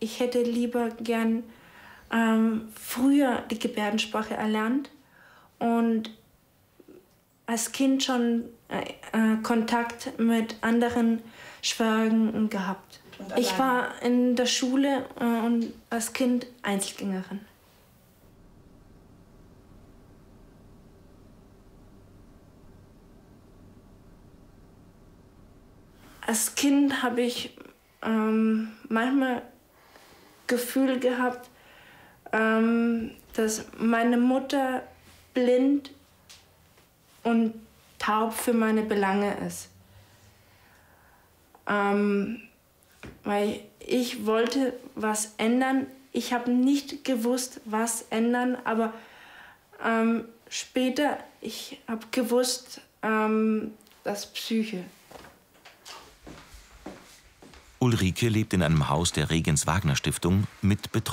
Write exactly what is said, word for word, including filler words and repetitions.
ich hätte lieber gern ähm, früher die Gebärdensprache erlernt und als Kind schon äh, äh, Kontakt mit anderen Sprachen gehabt. Ich war in der Schule äh, und als Kind Einzelgängerin. Als Kind habe ich ähm, manchmal Gefühl gehabt, ähm, dass meine Mutter blind und taub für meine Belange ist. Ähm, weil ich wollte was ändern. Ich habe nicht gewusst, was ändern, aber ähm, später ich habe gewusst, ähm, das Psyche. Ulrike lebt in einem Haus der Regens-Wagner-Stiftung mit Betreuung.